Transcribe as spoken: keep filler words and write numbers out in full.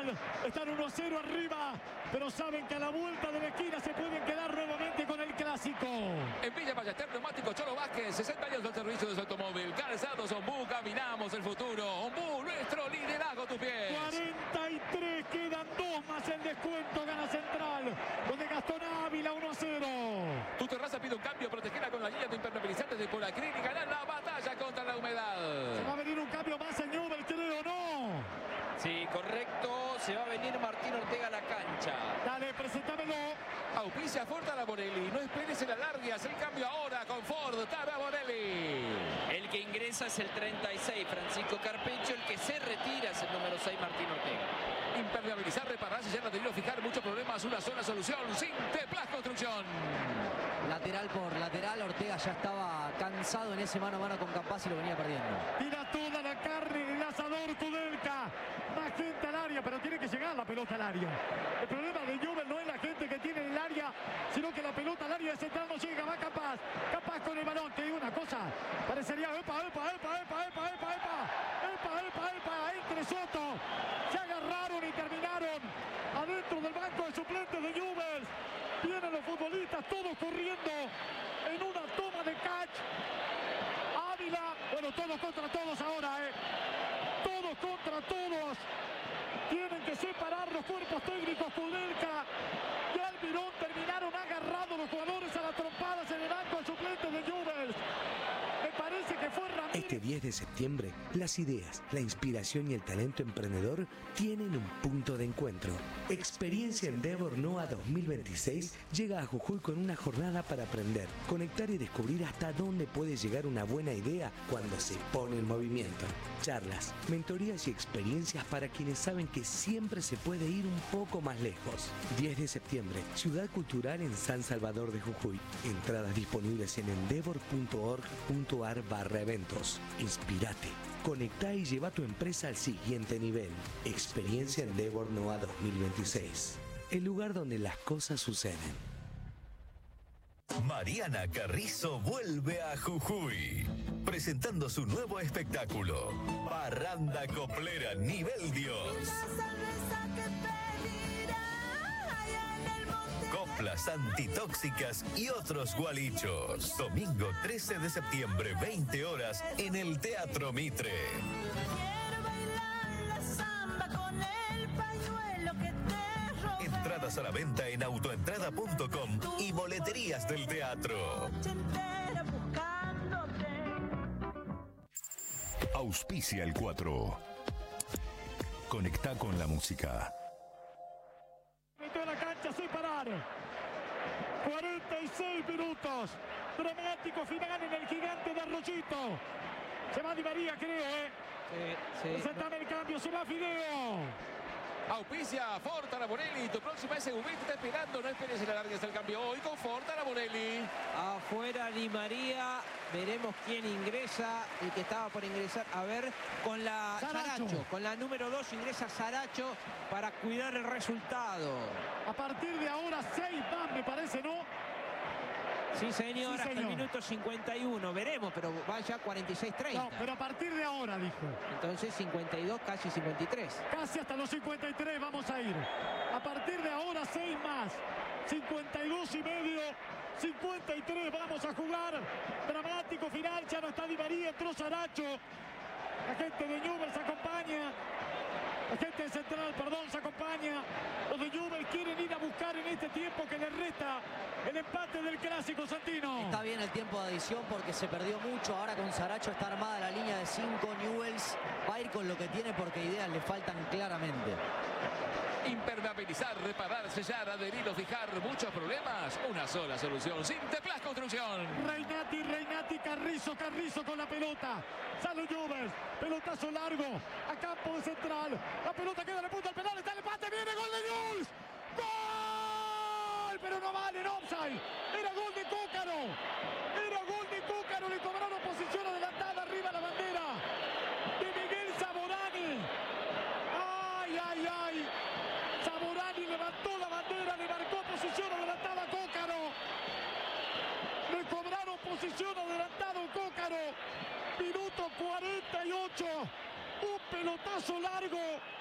Central. Están uno a cero arriba, pero saben que a la vuelta de la esquina se pueden quedar nuevamente con el clásico. En Villa Ballester, Neumático Cholo Vázquez, sesenta años del servicio de su automóvil. Calzados Ombú, caminamos el futuro. Ombú, nuestro liderazgo a tus pies. cuarenta y tres, quedan dos más el descuento. Gana Central, donde Gastón Ávila uno a cero. Tu terraza pide un cambio, protegela con la línea de impermeabilizantes de Polacrin y ganar la batalla contra la humedad. Se va a venir un cambio más en Newell, creo, ¿no? Sí, correcto. Se va a venir Martín Ortega a la cancha. Dale, preséntamelo. Auspicia Ford a la Bonelli. No esperes el alargues. El cambio ahora con Ford. Tara Bonelli. El que ingresa es el treinta y seis, Francisco Carpecho. El que se retira es el número seis, Martín Ortega. Impermeabilizar, reparar, sellar, adherir, fijar. Muchos problemas. Una sola solución. Sinteplas Construcción. Lateral por lateral. Ortega ya estaba cansado en ese mano a mano con Campas y lo venía perdiendo. Tira toda la carne del asador Kudelka. Más gente al área, pero tiene que llegar la pelota al área. El problema de Newell no es la gente que tiene en el área, sino que la pelota al área de Central no llega. Va Campas. Campas con el balón. Te digo una cosa. Parecería epa, epa, epa, epa, epa, epa, epa. Epa, epa, epa. Entre Soto. Se agarraron y terminaron adentro del banco de suplentes de Newell. Vienen los futbolistas todos corriendo en una toma de catch. Ávila, bueno, todos contra todos ahora, ¿eh? Todos contra todos. Tienen que separar los cuerpos técnicos. Kudelka y Almirón terminaron agarrados los jugadores a las trompadas en el banco de suplentes de Newell. Me parece que fue Ramírez. Este diez de septiembre, las ideas, la inspiración y el talento emprendedor tienen un punto de encuentro. Experiencia Endeavor NOA dos mil veintiséis llega a Jujuy con una jornada para aprender, conectar y descubrir hasta dónde puede llegar una buena idea cuando se pone en movimiento. Charlas, mentorías y experiencias para quienes saben que siempre se puede ir un poco más lejos. diez de septiembre, Ciudad Cultural en San Salvador de Jujuy. Entradas disponibles en endeavor punto org punto ar barra eventos. Inspirate, conectá y lleva tu empresa al siguiente nivel. Experiencia Endeavor NOA dos mil veintiséis. El lugar donde las cosas suceden. Mariana Carrizo vuelve a Jujuy, presentando su nuevo espectáculo, Parranda Coplera Nivel Dios. Coplas antitóxicas y otros gualichos. Domingo trece de septiembre, veinte horas, en el Teatro Mitre. Entradas a la venta en autoentrada punto com y boleterías del teatro. Auspicia el cuatro. Conecta con la música. Metió la cancha sin parar. cuarenta y seis minutos. Dramático final en el gigante de Arroyito. Se va Di María, creo, ¿eh? Sí, sí. Presentame el cambio, se va Fideo. Auspicia Ford a la Bonelli. Tu próxima S U V te está esperando. No esperes el alargues el cambio hoy con Ford a la Bonelli. Afuera Di María. Veremos quién ingresa. El que estaba por ingresar. A ver, con la Saracho. Saracho. Con la número dos ingresa Saracho para cuidar el resultado. A partir de ahora, seis más, me parece, ¿no? Sí, señor, Sí, hasta señor. el minuto cincuenta y uno. Veremos, pero vaya cuarenta y seis treinta. No, pero a partir de ahora, dijo. Entonces cincuenta y dos, casi cincuenta y tres. Casi hasta los cincuenta y tres vamos a ir. A partir de ahora, seis más. cincuenta y dos y medio. cincuenta y tres vamos a jugar. Dramático final. Ya no está Di María, entró Saracho. La gente de Newell se acompaña. La gente de Central, perdón, se acompaña. Los de Newell quieren ir a buscar en este tiempo que les resta el empate del clásico santino. Está bien el tiempo de adición porque se perdió mucho. Ahora con Saracho está armada la línea de cinco. Newells va a ir con lo que tiene porque ideas le faltan claramente. Impermeabilizar, reparar, sellar, adherir o fijar. Muchos problemas. Una sola solución. Sinteplas Construcción. Reinati, Reinati, Carrizo, Carrizo con la pelota. Sale Newell. Pelotazo largo. A campo de Central. La pelota queda en la punta del penal. Está el empate. Viene gol de Newell's. ¡Gol! Pero no vale, no offside. Era gol de Cócaro. Era gol de Cócaro. Le cobraron posición adelantada arriba la bandera de Miguel Zaborani. ¡Ay, ay, ay! Zaborani levantó la bandera. Le marcó posición adelantada a Cócaro. Le cobraron posición adelantado a Cócaro. Minuto cuarenta y ocho. Un pelotazo largo